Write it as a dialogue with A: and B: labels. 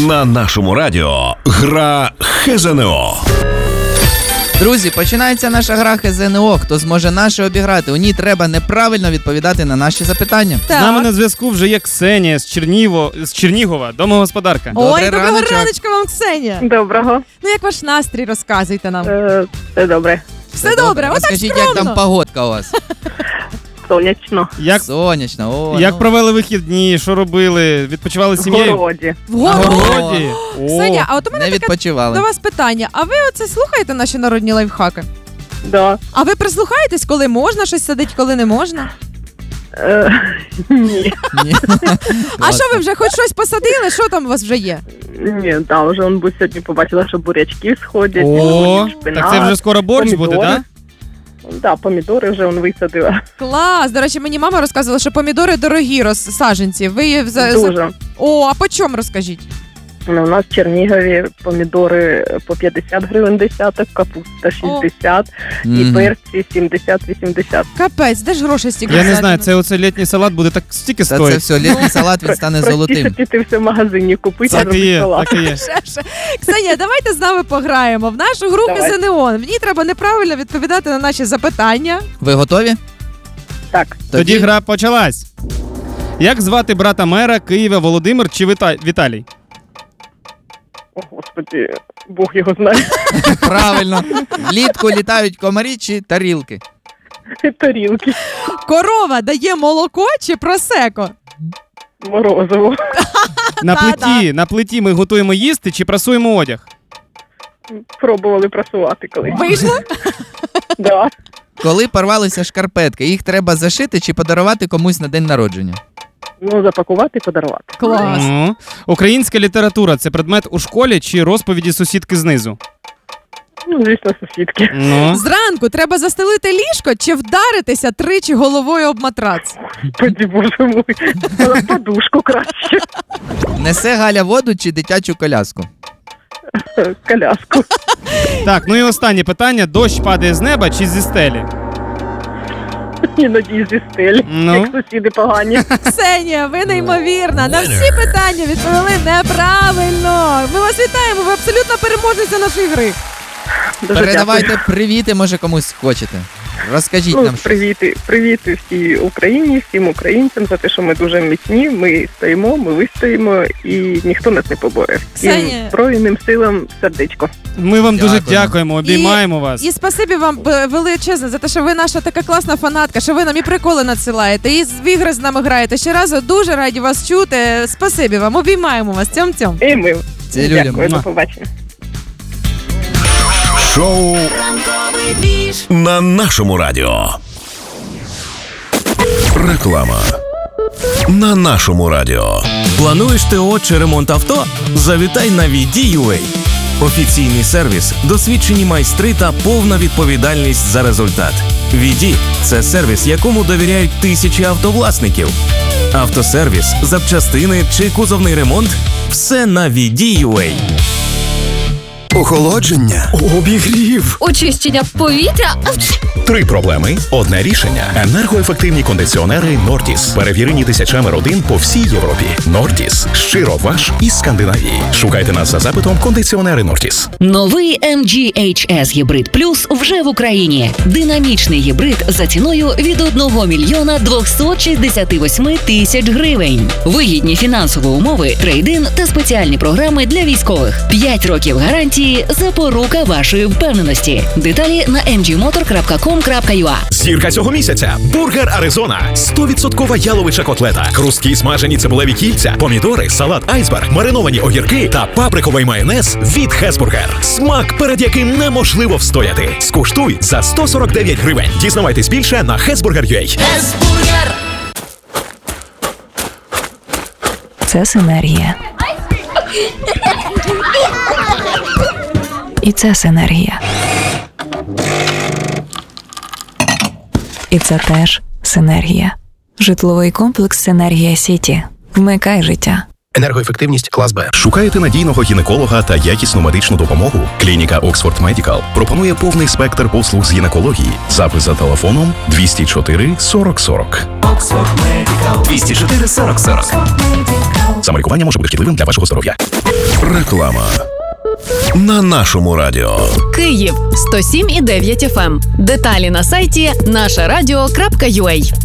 A: На нашому радіо гра ХЗНО.
B: Друзі, починається наша гра ХЗНО. Хто зможе наше обіграти? У ній треба неправильно відповідати на наші запитання.
C: З нами на зв'язку вже є Ксенія з Чернігова, домогосподарка.
D: Ой, доброго раночка вам, Ксенія.
E: Доброго.
D: Ну як ваш настрій, розказуйте нам.
E: Все добре.
D: Все добре, отак
B: Розкажіть,
D: скромно.
B: як там погодка у вас?
E: Сонячно.
B: Сонячно.
C: Як провели вихідні, що робили? Відпочивали з
E: В
C: сім'єю?
E: городі.
D: В
C: На
D: городі.
C: городі? О.
D: Ксенія, а от у мене
B: Не
D: таке
B: відпочивали.
D: до вас питання. А ви оце слухаєте наші народні лайфхаки?
E: Да.
D: А ви прислухаєтесь, коли можна щось садити, коли не можна?
E: Ні.
B: Ні.
D: А що ви вже хоч щось посадили? Що там у вас вже є?
E: Ні, да, вже сьогодні побачила, що бурячки сходять.
C: О,
E: шпинат,
C: так це вже скоро борщ буде,
E: помідори.
C: так?
E: Да, помідори вже висадила.
D: Клас! До речі, мені мама розказувала, що помідори дорогі саджанці. Ви її
E: Дуже.
D: О, а по чому розкажіть?
E: Ну, у нас в Чернігові помідори по 50 гривень десяток, капуста 60 і
B: Мгм.
E: перці 70-80.
D: Капець, де ж гроші стільки?
C: Я не
D: всадено?
C: знаю, це літній салат буде так стільки
B: Та це
C: стоїть.
B: все, літній салат, він стане
E: Простіше
B: золотим.
E: піти все в магазині купити,
C: Так і
E: робити
C: є,
E: салат.
C: так і є.
D: Ще. Ксенія, давайте з нами пограємо в нашу гру
E: Давай.
D: ХЗНО. В ній треба неправильно відповідати на наші запитання.
B: Ви готові?
E: Так,
C: Тоді гра почалась. Як звати брата мера Києва Володимир чи Віталій?
E: о господи, Бог його знає.
B: Правильно. Влітку літають комарі чи тарілки?
E: Тарілки,
D: Корова дає молоко чи просеко?
E: морозиво.
C: На плиті ми готуємо їсти чи прасуємо одяг?
E: Пробували прасувати колись.
D: Вийшло?
E: Да.
B: Коли порвалися шкарпетки, їх треба зашити чи подарувати комусь на день народження?
E: Ну, запакувати і подарувати.
D: Клас.
C: Ну. Українська література – це предмет у школі чи розповіді сусідки знизу?
E: Ну, звісно, сусідки.
C: Ну.
D: Зранку треба застелити ліжко чи вдаритися тричі головою об матрац?
E: Господи, боже мой. Подушку краще.
B: Несе Галя воду чи дитячу коляску?
E: Коляску.
C: Так, ну і останнє питання. Дощ падає з неба чи зі стелі?
E: Іноді зі стелі,
C: Ну.
E: як сусіди погані.
D: Ксенія, ви неймовірна. На всі питання відповіли неправильно. Ми вас вітаємо, ви абсолютно переможниця нашої гри.
E: Дуже
B: Передавайте
E: дякую.
B: привіти, може комусь хочете. Розкажіть
E: Ну,
B: нам щось.
E: привіти всій Україні, всім українцям за те, що ми дуже міцні, ми стоїмо, ми вистоїмо і ніхто нас не поборе. Всім
D: Ксенія.
E: Збройним силам сердечко.
C: Ми вам дуже
B: Дякуємо.
C: дякуємо, обіймаємо вас.
D: І спасибі вам величезне за те, що ви наша така класна фанатка, що ви нам і приколи надсилаєте, і в ігри з нами граєте. Ще раз дуже раді вас чути. Спасибі вам, обіймаємо вас. Цьом-цьом.
E: І ми.
B: Цілюємо.
E: Дякую, до побачення.
A: Шоу на нашому радіо. Реклама. На нашому радіо.
F: Плануєш ТО чи ремонт авто? Завітай на VD.UA. Офіційний сервіс, досвідчені майстри та повна відповідальність за результат. VD – це сервіс, якому довіряють тисячі автовласників. Автосервіс, запчастини чи кузовний ремонт – все на VD.UA.
G: Охолодження, обігрів.
H: Очищення повітря.
G: 3 проблеми, одне рішення. Енергоефективні кондиціонери Нортіс. Перевірені тисячами родин по всій Європі. Нортіс. Щиро ваш із Скандинавії. Шукайте нас за запитом кондиціонери Нортіс.
H: Новий MG HS Гібрид Плюс вже в Україні. Динамічний гібрид за ціною від 1 мільйона 268 тисяч гривень. Вигідні фінансові умови, трейд-ін та спеціальні програми для військових. 5 років гарантії – запорука вашої впевненості. Деталі на mgmotor.com.ua.
G: Зірка цього місяця. Бургер Аризона. 100% яловича котлета. Хрусткі смажені цибулеві кільця, помідори, салат айсберг, мариновані огірки та паприковий майонез від Хесбургер. Смак, перед яким неможливо встояти. Скуштуй за 149 гривень. Дізнавайтесь більше на Hesburger.ua.
I: Це синергія. І це синергія. І це теж синергія. Житловий комплекс «Синергія Сіті». Вмикай життя.
G: Енергоефективність клас Б. Шукаєте надійного гінеколога та якісну медичну допомогу? Клініка Oxford Medical пропонує повний спектр послуг з гінекології. Запис за телефоном 204 40 40.
F: Oxford Medical 204 40 40.
G: Самолікування може бути шкідливим для вашого здоров'я.
A: Реклама на нашому радіо.
J: Київ 107,9 FM. Деталі на сайті нашарадіо.ua.